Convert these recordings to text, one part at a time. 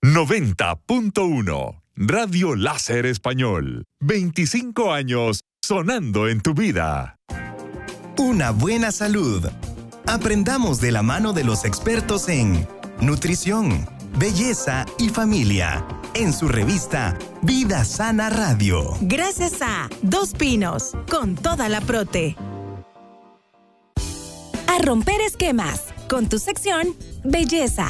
90.1 Radio Láser Español. 25 años sonando en tu vida. Una buena salud. Aprendamos de la mano de los expertos en nutrición, belleza y familia. En su revista Vida Sana Radio. Gracias a Dos Pinos, con toda la prote. A romper esquemas, con tu sección Belleza.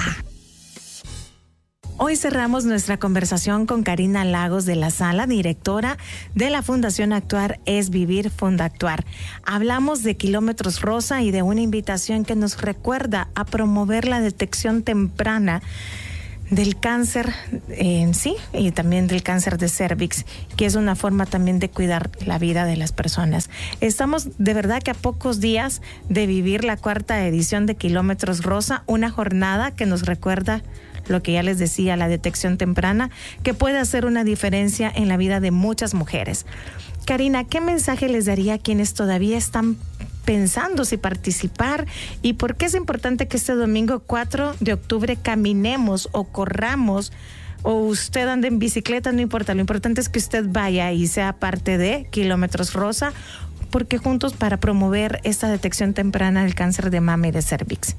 Hoy cerramos nuestra conversación con Karina Lagos de la Sala, directora de la Fundación Actuar es Vivir, Fundactuar. Hablamos de Kilómetros Rosa y de una invitación que nos recuerda a promover la detección temprana del cáncer en sí y también del cáncer de cervix, que es una forma también de cuidar la vida de las personas. Estamos de verdad que a pocos días de vivir la 4ª edición de Kilómetros Rosa, una jornada que nos recuerda lo que ya les decía, la detección temprana, que puede hacer una diferencia en la vida de muchas mujeres. Karina, ¿qué mensaje les daría a quienes todavía están pensando si participar y por qué es importante que este domingo 4 de octubre caminemos o corramos o usted ande en bicicleta? No importa, lo importante es que usted vaya y sea parte de Kilómetros Rosa, porque juntos para promover esta detección temprana del cáncer de mama y de cervix.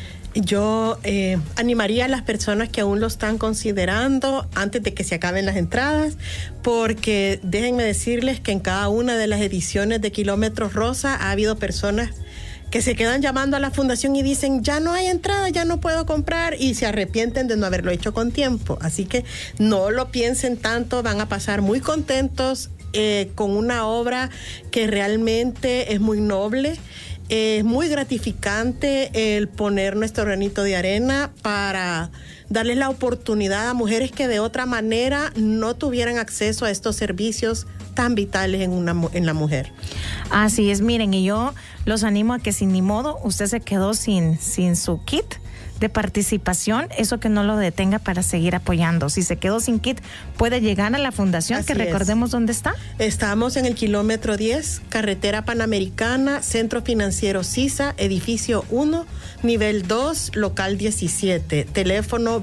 Yo animaría a las personas que aún lo están considerando antes de que se acaben las entradas, porque déjenme decirles que en cada una de las ediciones de Kilómetros Rosa ha habido personas que se quedan llamando a la fundación y dicen, ya no hay entrada, ya no puedo comprar, y se arrepienten de no haberlo hecho con tiempo. Así que no lo piensen tanto, van a pasar muy contentos con una obra que realmente es muy noble. Es muy gratificante el poner nuestro granito de arena para darles la oportunidad a mujeres que de otra manera no tuvieran acceso a estos servicios tan vitales en la mujer. Así es, miren, y yo los animo a que si ni modo usted se quedó sin su kit de participación, eso que no lo detenga para seguir apoyando. Si se quedó sin kit, puede llegar a la fundación. Así que recordemos dónde está. Estamos en el kilómetro 10, carretera Panamericana, Centro Financiero Sisa, edificio 1, nivel 2, local 17, teléfono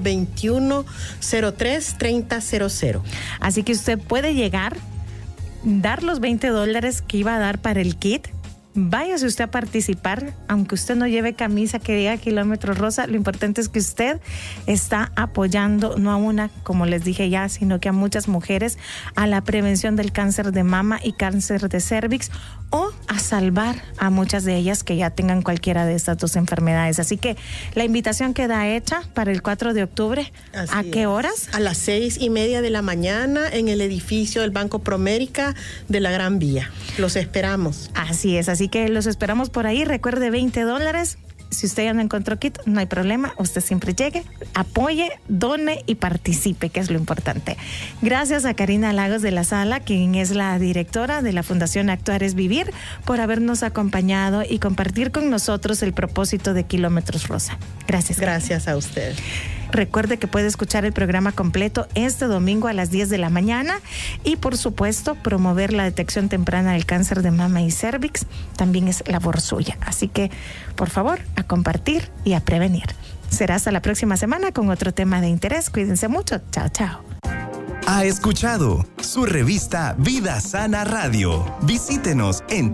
2103-3000. Así que usted puede llegar, dar los $20 que iba a dar para el kit. Váyase usted a participar, aunque usted no lleve camisa que diga Kilómetros Rosa. Lo importante es que usted está apoyando no a una, como les dije ya, sino que a muchas mujeres, a la prevención del cáncer de mama y cáncer de cervix, o a salvar a muchas de ellas que ya tengan cualquiera de estas dos enfermedades. Así que la invitación queda hecha para el 4 de octubre. Así ¿A qué horas? A las 6:30 de la mañana en el edificio del Banco Promérica de la Gran Vía. Los esperamos. Así es, así que los esperamos por ahí. Recuerde, $20. Si usted ya no encontró kit, no hay problema. Usted siempre llegue, apoye, done y participe, que es lo importante. Gracias a Karina Lagos de la Sala, quien es la directora de la Fundación Actuar es Vivir, por habernos acompañado y compartir con nosotros el propósito de Kilómetros Rosa. Gracias. Gracias a usted. Recuerde que puede escuchar el programa completo este domingo a las 10 de la mañana y, por supuesto, promover la detección temprana del cáncer de mama y cervix también es labor suya. Así que, por favor, a compartir y a prevenir. Será hasta la próxima semana con otro tema de interés. Cuídense mucho. Chao, chao. Ha escuchado su revista Vida Sana Radio. Visítenos en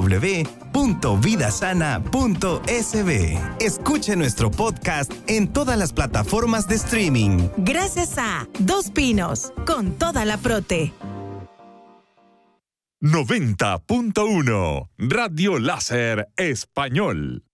www.vidasana.sb. Escuche nuestro podcast en todas las plataformas de streaming. Gracias a Dos Pinos, con toda la prote. 90.1 Radio Láser Español.